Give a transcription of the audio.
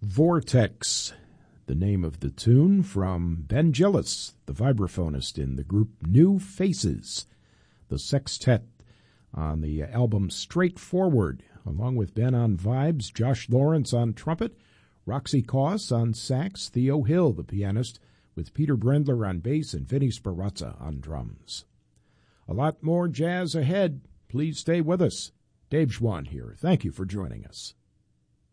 Vortex, the name of the tune from Ben Gillis, the vibraphonist in the group New Faces, the sextet on the album Straightforward, along with Ben on vibes, Josh Lawrence on trumpet, Roxy Koss on sax, Theo Hill, the pianist, with Peter Brendler on bass and Vinny Sparazza on drums. A lot more jazz ahead. Please stay with us. Dave Schwann here. Thank you for joining us.